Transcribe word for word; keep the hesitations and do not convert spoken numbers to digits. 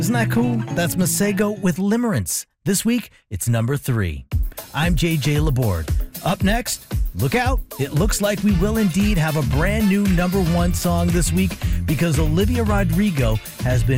Isn't that cool? That's Masego with Limerence. This week, it's number three. I'm J J Laborde. Up next, look out. It looks like we will indeed have a brand new number one song this week because Olivia Rodrigo has been